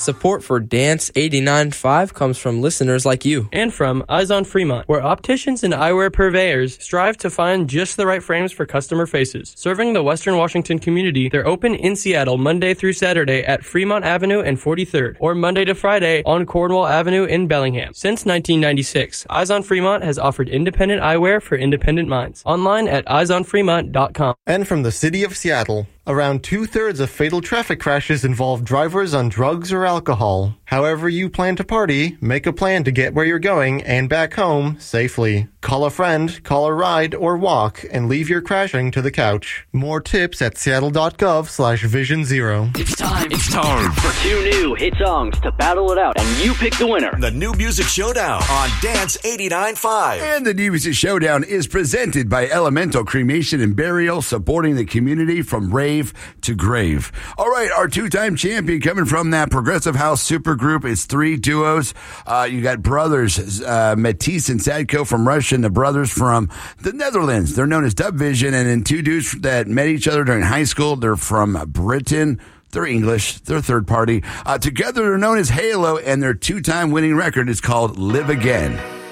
Support for Dance 89.5 comes from listeners like you. And from Eyes on Fremont, where opticians and eyewear purveyors strive to find just the right frames for customer faces. Serving the Western Washington community, they're open in Seattle Monday through Saturday at Fremont Avenue and 43rd, or Monday to Friday on Cornwall Avenue in Bellingham. Since 1996, Eyes on Fremont has offered independent eyewear for independent minds. Online at eyesonfremont.com. And from the city of Seattle, around 2/3 of fatal traffic crashes involve drivers on drugs or alcohol. However you plan to party, make a plan to get where you're going and back home safely. Call a friend, call a ride, or walk, and leave your crashing to the couch. More tips at seattle.gov/vision0. It's time for 2 new hit songs to battle it out, and you pick the winner. The New Music Showdown on Dance 89.5. And the New Music Showdown is presented by Elemental Cremation and Burial, supporting the community from rave to grave. All right, our two-time champion coming from that progressive house supergroup is 3 duos. You got brothers Matisse and Sadko from Russia, and the brothers from the Netherlands. They're known as Dub Vision, and then 2 dudes that met each other during high school. They're from Britain. They're English. They're third party. Together, they're known as Halo, and their 2-time winning record is called Live Again.